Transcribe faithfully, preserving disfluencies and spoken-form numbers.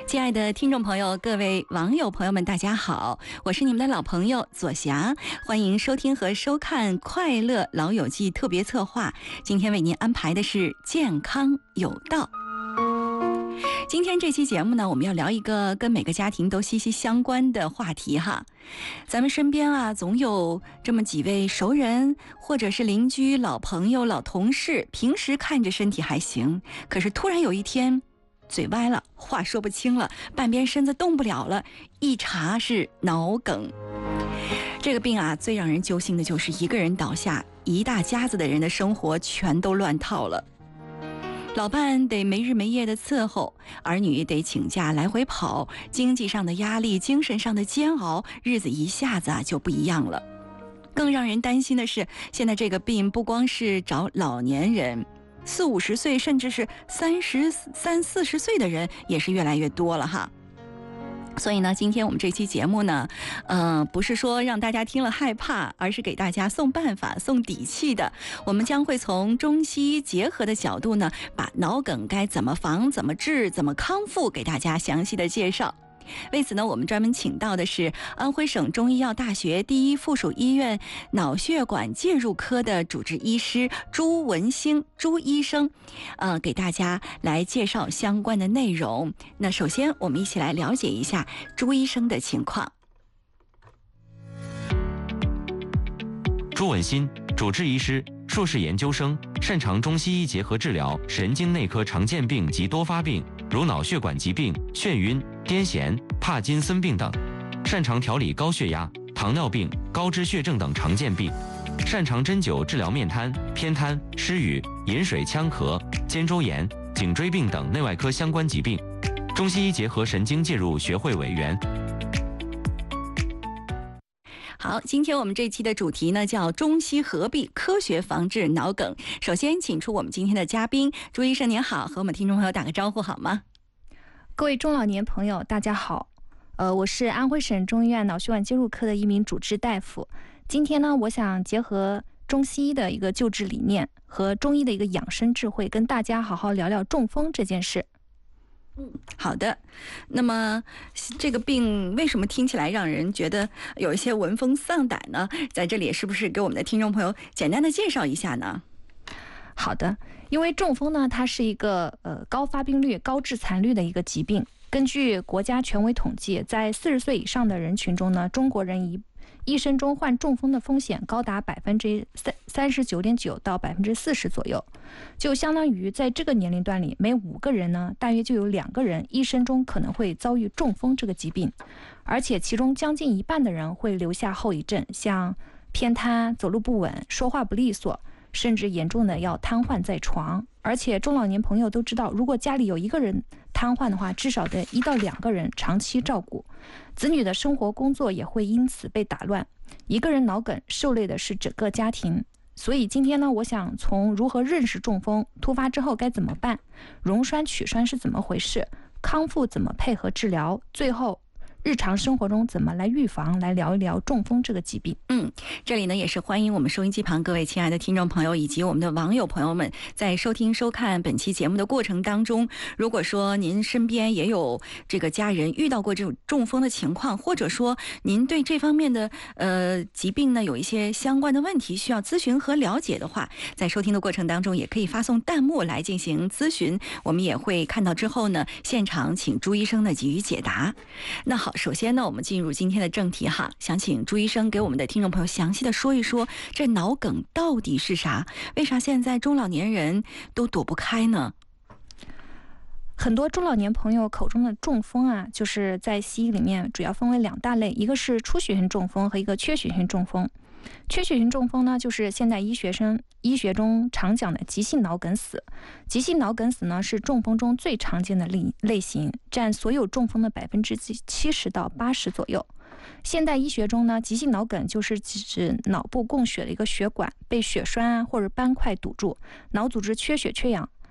亲爱的听众朋友，各位网友朋友们，大家好，我是你们的老朋友左霞，欢迎收听和收看《快乐老友记》特别策划。今天为您安排的是健康有道。今天这期节目呢，我们要聊一个跟每个家庭都息息相关的话题哈。咱们身边啊，总有这么几位熟人，或者是邻居、老朋友、老同事，平时看着身体还行，可是突然有一天嘴歪了，话说不清了，半边身子动不了了，一查是脑梗。这个病啊，最让人揪心的就是一个人倒下，一大家子的人的生活全都乱套了。老伴得没日没夜的伺候，儿女得请假来回跑，经济上的压力，精神上的煎熬，日子一下子啊就不一样了。更让人担心的是，现在这个病不光是找老年人，四五十岁甚至是三十三四十岁的人也是越来越多了哈。所以呢，今天我们这期节目呢，呃，不是说让大家听了害怕，而是给大家送办法、送底气的。我们将会从中西医结合的角度呢，把脑梗该怎么防、怎么治、怎么康复，给大家详细的介绍。为此呢，我们专门请到的是安徽省中医药大学第一附属医院脑血管介入科的主治医师朱文兴朱医生，呃，给大家来介绍相关的内容。那首先，我们一起来了解一下朱医生的情况。 朱文兴，主治医师，硕士研究生，擅长中西医结合治疗神经内科常见病及多发病，如脑血管疾病、眩晕、癫痫、帕金森病等，擅长调理高血压、糖尿病、高脂血症等常见病，擅长针灸治疗面瘫、偏瘫、失语、饮水呛咳、肩周炎、颈椎病等内外科相关疾病，中西医结合神经介入学会委员。 好，今天我们这期的主题呢叫中西合璧，科学防治脑梗。首先请出我们今天的嘉宾朱医生，您好，和我们听众朋友打个招呼好吗？ 各位中老年朋友大家好，呃，我是安徽省中医院脑血管介入科的一名主治大夫。今天呢，我想结合中西医的一个救治理念和中医的一个养生智慧，跟大家好好聊聊中风这件事。 嗯，好的。那么这个病为什么听起来让人觉得有一些闻风丧胆呢？在这里是不是给我们的听众朋友简单的介绍一下呢？ 好的，因为中风呢，它是一个呃高发病率、高致残率的一个疾病。根据国家权威统计，在四十岁以上的人群中呢，中国人一一生中患中风的风险高达百分之三三十九点九到百分之四十左右，就相当于在这个年龄段里，每五个人呢，大约就有两个人一生中可能会遭遇中风这个疾病，而且其中将近一半的人会留下后遗症，像偏瘫、走路不稳、说话不利索，甚至严重的要瘫痪在床。而且中老年朋友都知道，如果家里有一个人瘫痪的话，至少得一到两个人长期照顾，子女的生活工作也会因此被打乱。一个人脑梗受累的是整个家庭。所以今天呢，我想从如何认识中风，突发之后该怎么办，溶栓取栓是怎么回事，康复怎么配合治疗，最后日常生活中怎么来预防，来聊一聊中风这个疾病。 嗯，这里呢也是欢迎我们收音机旁各位亲爱的听众朋友以及我们的网友朋友们，在收听收看本期节目的过程当中，如果说您身边也有这个家人遇到过这种中风的情况，或者说您对这方面的呃疾病呢有一些相关的问题需要咨询和了解的话，在收听的过程当中也可以发送弹幕来进行咨询，我们也会看到之后呢，现场请朱医生呢给予解答。那好，首先呢，我们进入今天的正题哈，想请朱医生给我们的听众朋友详细的说一说，这脑梗到底是啥？为啥现在中老年人都躲不开呢？ 很多中老年朋友口中的中风啊，就是在西医里面主要分为两大类，一个是出血性中风和一个缺血性中风。缺血性中风呢，就是现代医学生医学中常讲的急性脑梗死。急性脑梗死呢，是中风中最常见的类类型，占所有中风的百分之七十到八十左右。现代医学中呢，急性脑梗就是指脑部供血的一个血管被血栓啊或者斑块堵住，脑组织缺血缺氧，